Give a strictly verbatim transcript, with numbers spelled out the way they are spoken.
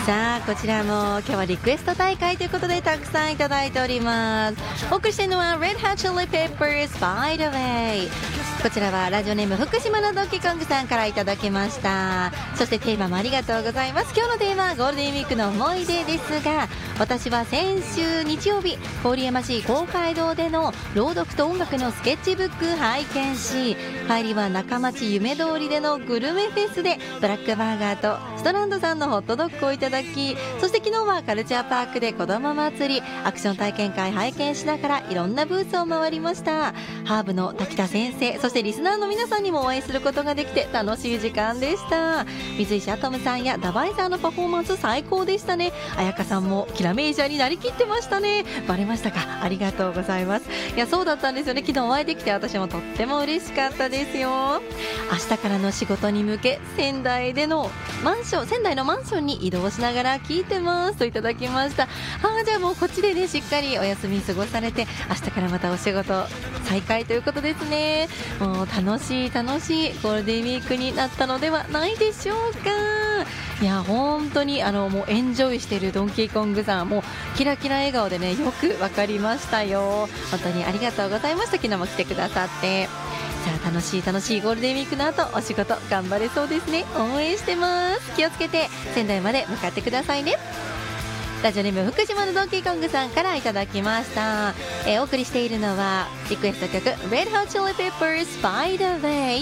さあこちらも今日はリクエスト大会ということでたくさんいただいております。お送りしているのは Red Hot Chili Peppers By the Way。 こちらはラジオネーム福島のドンキーコングさんからいただきました。そしてテーマもありがとうございます。今日のテーマはゴールデンウィークの思い出ですが、私は先週日曜日郡山市公会堂での朗読と音楽のスケッチブック拝見し、帰りは中町夢通りでのグルメフェスでブラックバーガーとストランドさんのホットドッグをいただき、そして昨日はカルチャーパークで子ども祭りアクション体験会拝見しながらいろんなブースを回りました。ハーブの滝田先生、そしてリスナーの皆さんにもお会いすることができて楽しい時間でした。水石アトムさんやダバイザーのパフォーマンス最高でしたね。彩香さんもキラメイジャーになりきってましたね。バレましたか？ありがとうございます。いやそうだったんですよね。昨日お会いできて私もとっても嬉しかったですよ。明日からの仕事に向け仙台でのマンション仙台のマンションに移動しながら聞いてますといただきました。あーじゃあもうこっちでねしっかりお休み過ごされて明日からまたお仕事再開ということですね。もう楽しい楽しいゴールデンウィークになったのではないでしょうか。いや本当にあのもうエンジョイしているドンキーコングさんもうキラキラ笑顔でねよくわかりましたよ。本当にありがとうございました。昨日も来てくださって、さあ楽しい楽しいゴールデンウィークの後お仕事頑張れそうですね。応援してます。気をつけて仙台まで向かってくださいね。ラジオネーム福島のドンキーコングさんからいただきました。えー、お送りしているのはリクエスト曲 Red Hot Chili Peppers By the Way。